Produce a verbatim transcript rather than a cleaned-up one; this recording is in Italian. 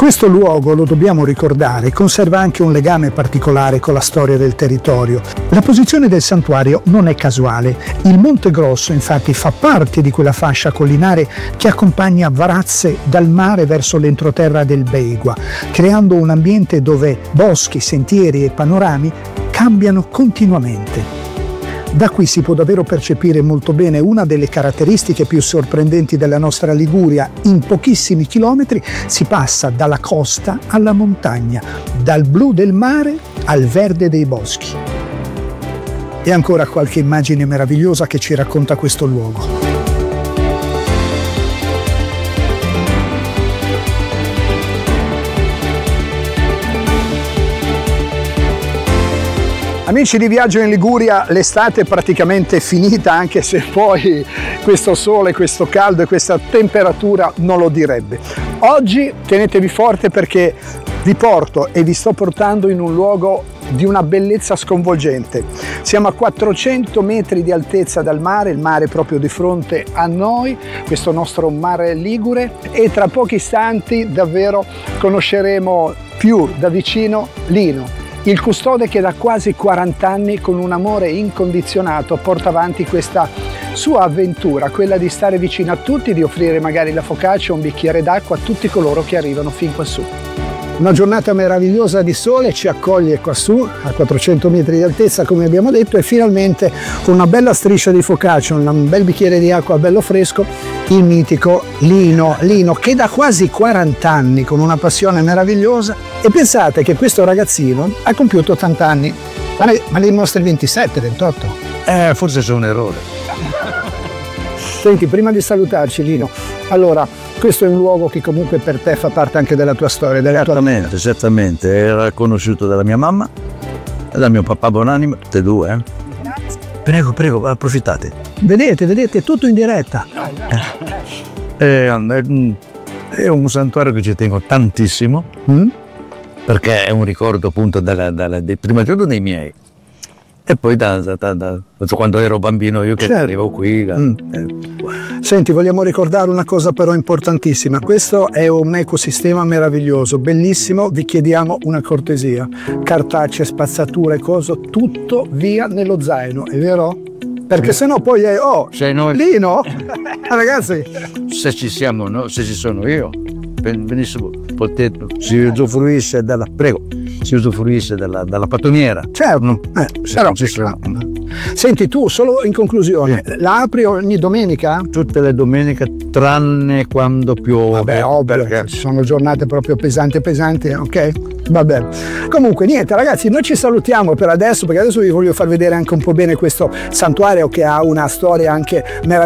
Questo luogo, lo dobbiamo ricordare, conserva anche un legame particolare con la storia del territorio. La posizione del santuario non è casuale. Il Monte Grosso, infatti, fa parte di quella fascia collinare che accompagna Varazze dal mare verso l'entroterra del Beigua, creando un ambiente dove boschi, sentieri e panorami cambiano continuamente. Da qui si può davvero percepire molto bene una delle caratteristiche più sorprendenti della nostra Liguria. In pochissimi chilometri si passa dalla costa alla montagna, dal blu del mare al verde dei boschi. E ancora qualche immagine meravigliosa che ci racconta questo luogo. Amici di Viaggio in Liguria, l'estate è praticamente finita, anche se poi questo sole, questo caldo e questa temperatura non lo direbbe. Oggi tenetevi forte perché vi porto e vi sto portando in un luogo di una bellezza sconvolgente. Siamo a quattrocento metri di altezza dal mare, il mare proprio di fronte a noi, questo nostro mare ligure, e tra pochi istanti davvero conosceremo più da vicino Lino, il custode che da quasi quaranta anni con un amore incondizionato porta avanti questa sua avventura, quella di stare vicino a tutti, di offrire magari la focaccia o un bicchiere d'acqua a tutti coloro che arrivano fin quassù. Una giornata meravigliosa di sole ci accoglie quassù a quattrocento metri di altezza, come abbiamo detto, e finalmente con una bella striscia di focaccia, un bel bicchiere di acqua bello fresco, il mitico Lino, Lino che da quasi quaranta anni con una passione meravigliosa. E pensate che questo ragazzino ha compiuto ottanta anni, ma lei, ma lei mostra il ventisette, ventotto? Eh, forse c'è un errore. Senti, prima di salutarci Lino, allora, questo è un luogo che comunque per te fa parte anche della tua storia, della tua Certamente, vita. Certamente. Era conosciuto dalla mia mamma e dal mio papà buonanima, tutte e due. Eh? Grazie. Prego, prego, approfittate. Vedete, vedete, tutto in diretta. Eh, è un santuario che ci tengo tantissimo, mm? perché è un ricordo appunto della, della, del primo giorno dei miei. E poi da, da, da, da quando ero bambino io che certo. arrivo qui. Mm. Eh. Senti, vogliamo ricordare una cosa però importantissima. Questo è un ecosistema meraviglioso, bellissimo. Vi chiediamo una cortesia. Cartacce, spazzature, cose, tutto via nello zaino, è vero? Perché sennò poi è, oh, se noi... Lino, ragazzi. Se ci siamo, no? Se ci sono io, benissimo, potete, si usufruisce della, prego, si usufruisce della, della pattumiera. Certo, eh, però, ci sono. Senti, tu, solo in conclusione, sì. la apri ogni domenica? Tutte le domeniche, tranne quando piove. Vabbè, ovvio, perché ci sono giornate proprio pesanti pesanti, ok? Va bene. Comunque, niente, ragazzi, noi ci salutiamo per adesso, perché adesso vi voglio far vedere anche un po' bene questo santuario che ha una storia anche meravigliosa.